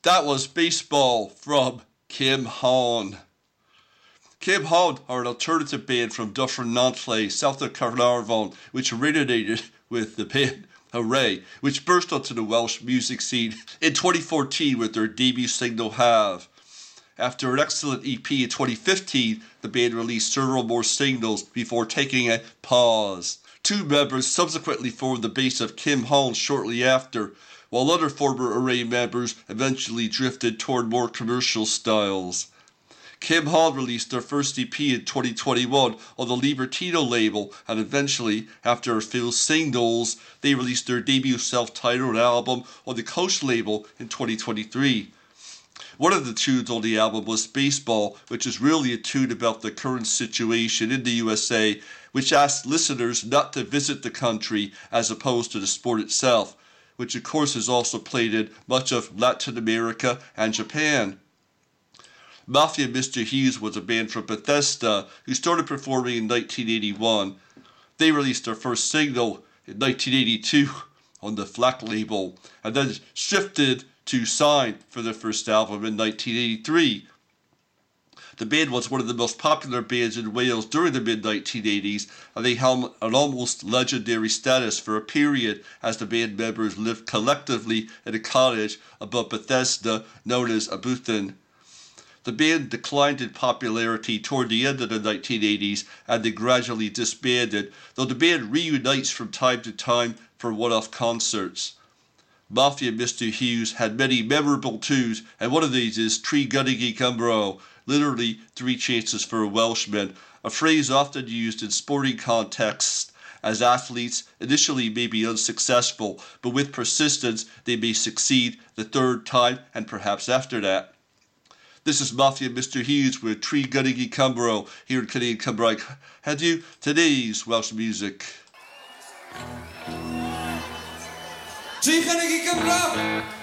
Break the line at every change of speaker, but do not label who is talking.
That was Baseball from Kim Hahn. Kim Hahn are an alternative band from Dufferin-Nantlay, south of Carnarvon, which originated with the band Hooray, which burst onto the Welsh music scene in 2014 with their debut single Have. After an excellent EP in 2015, the band released several more singles before taking a pause. Two members subsequently formed the base of Kim Hahn shortly after, while other former Array members eventually drifted toward more commercial styles. Kim Hahn released their first EP in 2021 on the Libertino label, and eventually, after a few singles, they released their debut self-titled album on the Coast label in 2023. One of the tunes on the album was Baseball, which is really a tune about the current situation in the USA, which asks listeners not to visit the country as opposed to the sport itself, which of course is also played in much of Latin America and Japan. Mafia Mr. Hughes was a band from Bethesda who started performing in 1981. They released their first single in 1982 on the Flack label, and then shifted to Sign for their first album in 1983. The band was one of the most popular bands in Wales during the mid-1980s, and they held an almost legendary status for a period as the band members lived collectively in a cottage above Bethesda known as Abuthan. The band declined in popularity toward the end of the 1980s, and they gradually disbanded, though the band reunites from time to time for one-off concerts. Mafia Mr. Hughes had many memorable tunes, and one of these is Trí Gynnig I Cymro, literally 3 chances for a Welshman, a phrase often used in sporting contexts as athletes initially may be unsuccessful, but with persistence they may succeed the third time and perhaps after that. This is Mafia Mr. Hughes with Trí Gynnig I Cymro here in Canadian Cymraeg. Had you today's Welsh music.
Trí Gynnig I Cymro!